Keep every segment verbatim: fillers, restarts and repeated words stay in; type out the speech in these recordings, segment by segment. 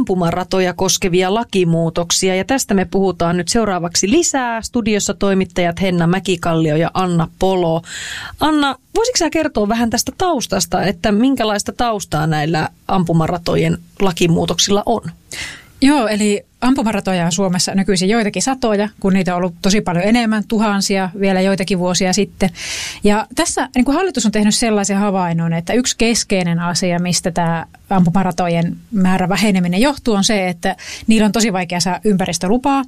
ampumaratoja koskevia lakimuutoksia ja tästä me puhutaan nyt seuraavaksi lisää. Studiossa toimittajat Henna Mäkikallio ja Anna Polo. Anna, voisitko sä kertoa vähän tästä taustasta, että minkälaista taustaa näillä ampumaratojen lakimuutoksilla on? Joo, eli ampumaratoja on Suomessa nykyisin joitakin satoja, kun niitä on ollut tosi paljon enemmän, tuhansia vielä joitakin vuosia sitten. Ja tässä niin kuin hallitus on tehnyt sellaisen havainnon, että yksi keskeinen asia, mistä tämä ampumaratojen määrä väheneminen johtuu, on se, että niillä on tosi vaikea saada ympäristölupaa.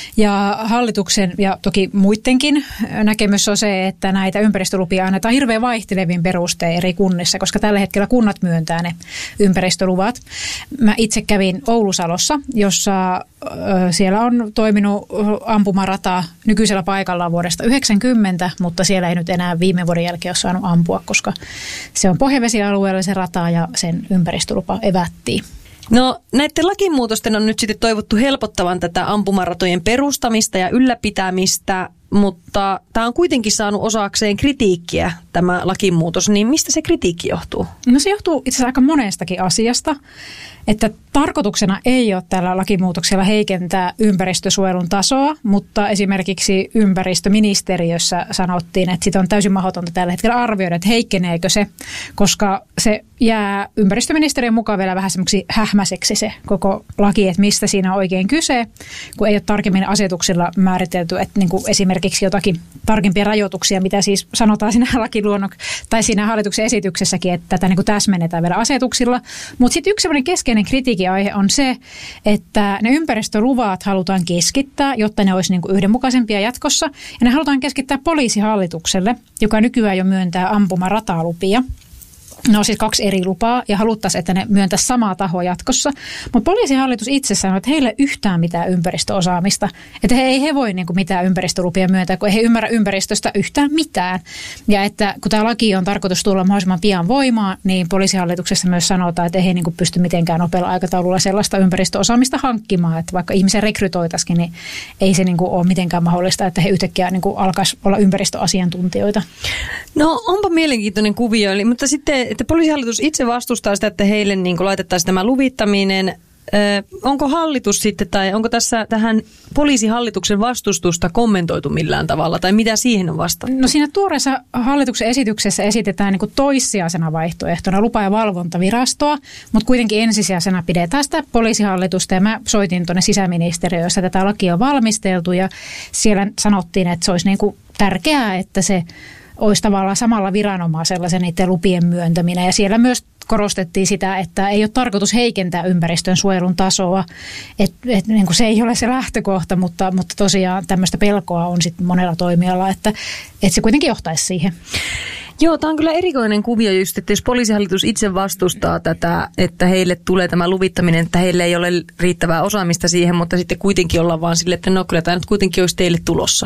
Ja hallituksen ja toki muidenkin näkemys on se, että näitä ympäristölupia annetaan hirveän vaihtelevin perustein eri kunnissa, koska tällä hetkellä kunnat myöntää ne ympäristöluvat. Mä itse kävin Oulusalossa, jossa siellä on toiminut ampumarata nykyisellä paikallaan vuodesta yhdeksänkymmentä, mutta siellä ei nyt enää viime vuoden jälkeen ole saanut ampua, koska se on pohjavesialueella se rata ja sen ympäristölupa evättiin. No näiden lakimuutosten on nyt sitten toivottu helpottavan tätä ampumaratojen perustamista ja ylläpitämistä, mutta tämä on kuitenkin saanut osakseen kritiikkiä, tämä lakimuutos, niin mistä se kritiikki johtuu? No se johtuu itse asiassa aika monestakin asiasta, että tarkoituksena ei ole tällä lakimuutoksella heikentää ympäristösuojelun tasoa, mutta esimerkiksi ympäristöministeriössä sanottiin, että sitä on täysin mahdotonta tällä hetkellä arvioida, että heikkeneekö se, koska se jää ympäristöministeriön mukaan vielä vähän semmoiksi hähmäiseksi se koko laki, että mistä siinä on oikein kyse, kun ei ole tarkemmin asetuksilla määritelty, että niin kuin esimerkiksi jotakin tarkempia rajoituksia, mitä siis sanotaan siinä lakiluonnok tai siinä hallituksen esityksessäkin, että tätä niin kuin täsmennetään vielä asetuksilla. Mutta sitten yksi semmoinen keskeinen kritiikin aihe on se, että ne ympäristöluvat halutaan keskittää, jotta ne olisi niin kuin yhdenmukaisempia jatkossa. Ja ne halutaan keskittää poliisihallitukselle, joka nykyään jo myöntää ampumaratalupia. Ne on siis kaksi eri lupaa ja haluttaisiin, että ne myöntäisi samaa tahoa jatkossa. Mutta poliisihallitus itse sanoo, että heillä ei yhtään mitään ympäristöosaamista. Että he ei he voi niin kuin mitään ympäristölupia myöntää, kun ei he ymmärrä ympäristöstä yhtään mitään. Ja että kun tämä laki on tarkoitus tulla mahdollisimman pian voimaan, niin poliisihallituksessa myös sanotaan, että ei he niin kuin pysty mitenkään nopealla aikataululla sellaista ympäristöosaamista hankkimaan. Että vaikka ihmisen rekrytoitaisiin, niin ei se niin kuin ole mitenkään mahdollista, että he yhtäkkiä niin kuin alkaisi olla ympäristöasiantuntijoita. No onpa mielenkiintoinen kuvio, eli, mutta sitten että poliisihallitus itse vastustaa sitä, että heille niin kuin laitettaisiin tämä luvittaminen. Ö, onko hallitus sitten tai onko tässä tähän poliisihallituksen vastustusta kommentoitu millään tavalla tai mitä siihen on vastattu? No siinä tuoreessa hallituksen esityksessä esitetään niin kuin toissijaisena vaihtoehtona lupa- ja valvontavirastoa, mutta kuitenkin ensisijaisena pidetään sitä poliisihallitusta ja mä soitin tuonne sisäministeriöön, jossa tätä lakia on valmisteltu ja siellä sanottiin, että se olisi niin kuin tärkeää, että se olisi tavallaan samalla viranomaisella se niiden lupien myöntäminen. Ja siellä myös korostettiin sitä, että ei ole tarkoitus heikentää ympäristön suojelun tasoa. Et, et, niin kuin se ei ole se lähtökohta, mutta, mutta tosiaan tämmöistä pelkoa on sitten monella toimialalla, että, että se kuitenkin johtaisi siihen. Joo, tämä on kyllä erikoinen kuvio just, että jos poliisihallitus itse vastustaa tätä, että heille tulee tämä luvittaminen, että heille ei ole riittävää osaamista siihen, mutta sitten kuitenkin ollaan vaan sille, että no kyllä tämä nyt kuitenkin olisi teille tulossa.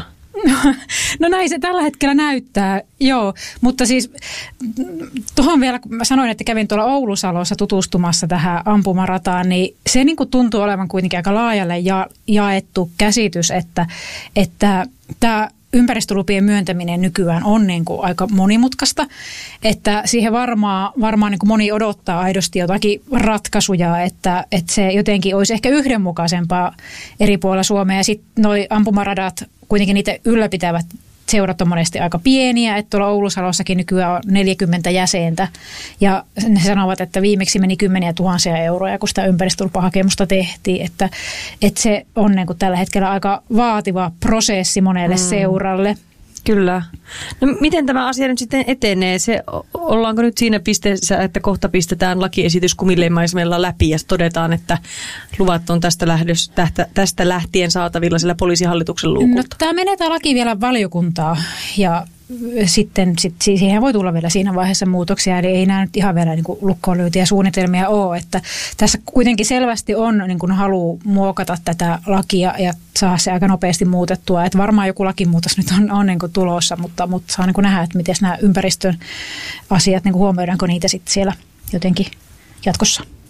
No näin se tällä hetkellä näyttää, joo, mutta siis tuohon vielä, kun mä sanoin, että kävin tuolla Oulusalossa tutustumassa tähän ampumarataan, niin se niin kuin tuntuu olevan kuitenkin aika laajalle ja, jaettu käsitys, että, että tämä ympäristölupien myöntäminen nykyään on niin kuin aika monimutkaista, että siihen varmaan, varmaan niin kuin moni odottaa aidosti jotakin ratkaisuja, että, että se jotenkin olisi ehkä yhdenmukaisempaa eri puolilla Suomea. Ja sitten noi ampumaradat, kuitenkin niitä ylläpitävät seurat on monesti aika pieniä, että tuolla Oulusalossakin nykyään on neljäkymmentä jäsentä ja ne sanovat, että viimeksi meni kymmeniä tuhansia euroja, kun sitä ympäristölupahakemusta tehtiin, että, että se on niin kuin tällä hetkellä aika vaativa prosessi monelle mm. seuralle. Kyllä. No miten tämä asia nyt sitten etenee? Se, ollaanko nyt siinä pisteessä, että kohta pistetään lakiesitys kumileimaismella läpi ja todetaan, että luvat on tästä, lähdös, tästä, tästä lähtien saatavilla sillä poliisihallituksen luukulta? No, tämä menee tämä laki vielä valiokuntaa ja sitten sit, siihen voi tulla vielä siinä vaiheessa muutoksia, eli ei nämä nyt ihan vielä niin kuin lukkoon lyötyjä suunnitelmia ole, että tässä kuitenkin selvästi on niin kuin halu muokata tätä lakia ja saada se aika nopeasti muutettua, että varmaan joku lakimuutos nyt on, on niin kuin tulossa, mutta, mutta saa niin kuin nähdä, että miten nämä ympäristön asiat, niin kuin huomioidaanko niitä sitten siellä jotenkin jatkossa.